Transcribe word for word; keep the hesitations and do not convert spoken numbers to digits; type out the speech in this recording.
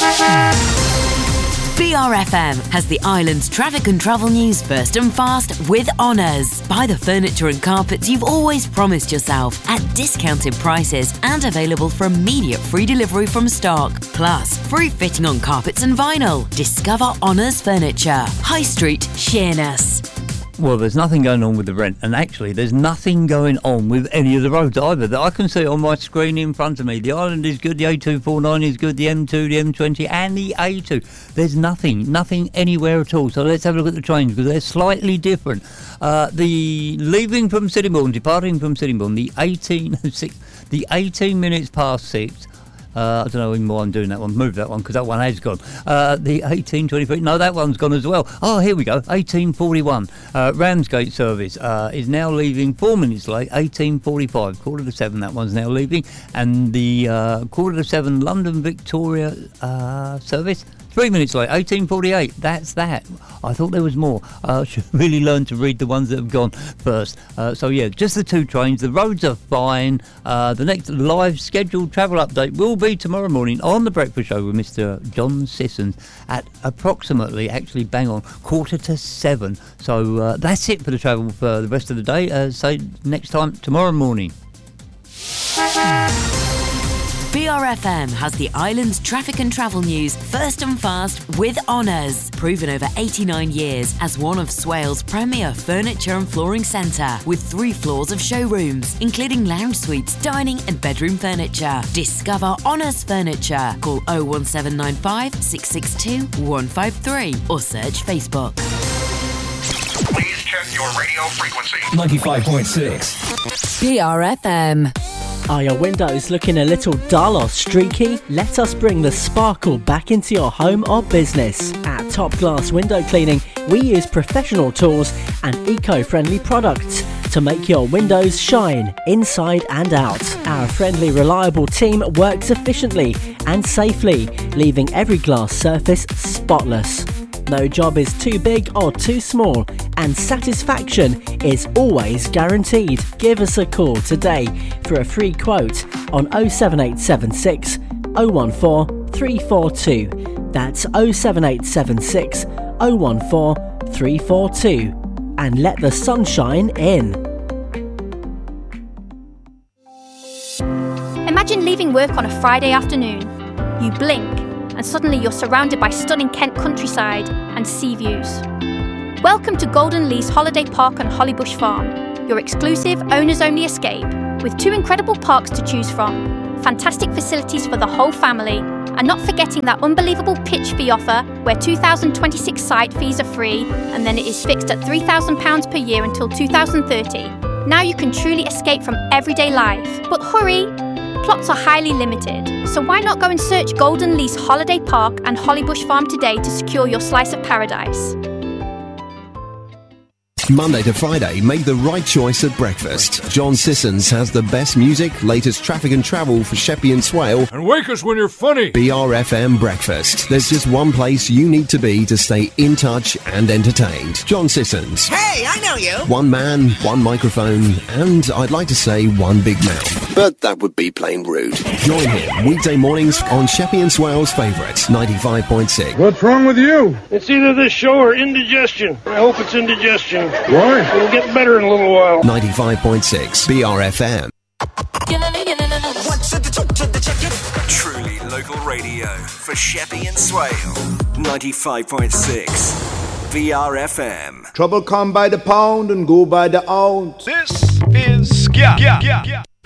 B R F M has the island's traffic and travel news first and fast with Honours. Buy the furniture and carpets you've always promised yourself at discounted prices and available for immediate free delivery from stock. Plus, free fitting on carpets and vinyl. Discover Honours Furniture. High Street, Sheerness. Well, there's nothing going on with the rent, and actually there's nothing going on with any of the roads either. That I can see on my screen in front of me. The island is good, the A two forty-nine is good, the M two, the M twenty and the A two. There's nothing, nothing anywhere at all. So let's have a look at the trains because they're slightly different. Uh, the leaving from Sittingbourne, departing from Sittingbourne, the eighteen, the eighteen minutes past six. Uh, I don't know even why I'm doing that one. Move that one because that one has gone. Uh, the eighteen twenty-three. No, that one's gone as well. Oh, here we go. eighteen forty-one. Uh, Ramsgate service uh, is now leaving four minutes late. eighteen forty-five. Quarter to seven. That one's now leaving. And the uh, quarter to seven London Victoria uh, service. Three minutes late, eighteen forty-eight. That's that. I thought there was more. I uh, should really learn to read the ones that have gone first. Uh, so, yeah, just the two trains. The roads are fine. Uh, the next live scheduled travel update will be tomorrow morning on The Breakfast Show with Mister John Sissons at approximately, actually bang on, quarter to seven. So uh, that's it for the travel for the rest of the day. Uh, so next time, tomorrow morning. B R F M has the island's traffic and travel news first and fast with Honours. Proven over eighty-nine years as one of Swales' premier furniture and flooring centre with three floors of showrooms, including lounge suites, dining and bedroom furniture. Discover Honours Furniture. Call oh one seven nine five, six six two, one five three or search Facebook. Please check your radio frequency. ninety-five point six. B R F M. Are your windows looking a little dull or streaky? Let us bring the sparkle back into your home or business. At Top Glass Window Cleaning, we use professional tools and eco-friendly products to make your windows shine inside and out. Our friendly, reliable team works efficiently and safely, leaving every glass surface spotless. No job is too big or too small, and satisfaction is always guaranteed. Give us a call today for a free quote on oh seven eight seven six, oh one four, three four two. That's oh seven eight seven six, oh one four, three four two. And let the sunshine in. Imagine leaving work on a Friday afternoon. You blink, and suddenly you're surrounded by stunning Kent countryside and sea views. Welcome to Golden Lease Holiday Park on Hollybush Farm, your exclusive owners-only escape with two incredible parks to choose from, fantastic facilities for the whole family, and not forgetting that unbelievable pitch fee offer where two thousand twenty-six site fees are free and then it is fixed at three thousand pounds per year until two thousand thirty. Now you can truly escape from everyday life. But hurry! Plots are highly limited, so why not go and search Golden Lease Holiday Park and Hollybush Farm today to secure your slice of paradise. Monday to Friday, make the right choice at breakfast. John Sissons has the best music, latest traffic and travel for Sheppey and Swale. And wake us when you're funny. B R F M Breakfast. There's just one place you need to be to stay in touch and entertained. John Sissons. Hey, I know you. One man, one microphone, and I'd like to say one big mouth. But that would be plain rude. Join him weekday mornings on Sheppey and Swale's favourite, ninety-five point six. What's wrong with you? It's either this show or indigestion. I hope it's indigestion. Why? It'll get better in a little while. ninety-five point six B R F M. Truly local radio for Sheppey and Swale. ninety-five point six B R F M. Trouble come by the pound and go by the ounce. This is Skia.